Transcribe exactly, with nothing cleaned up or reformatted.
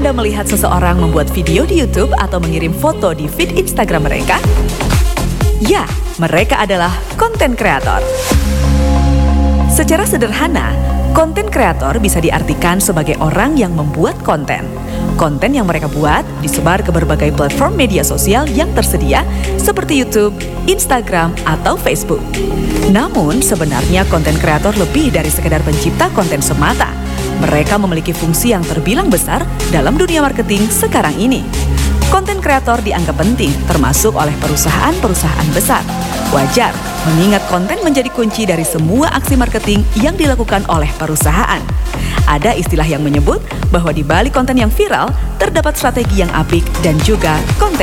Anda melihat seseorang membuat video di YouTube atau mengirim foto di feed Instagram mereka? Ya, mereka adalah konten kreator. Secara sederhana, konten kreator bisa diartikan sebagai orang yang membuat konten. Konten yang mereka buat disebar ke berbagai platform media sosial yang tersedia seperti YouTube, Instagram, atau Facebook. Namun, sebenarnya konten kreator lebih dari sekedar pencipta konten semata. Mereka memiliki fungsi yang terbilang besar dalam dunia marketing sekarang ini. Konten kreator dianggap penting, termasuk oleh perusahaan-perusahaan besar. Wajar, mengingat konten menjadi kunci dari semua aksi marketing yang dilakukan oleh perusahaan. Ada istilah yang menyebut bahwa di balik konten yang viral, terdapat strategi yang apik dan juga konten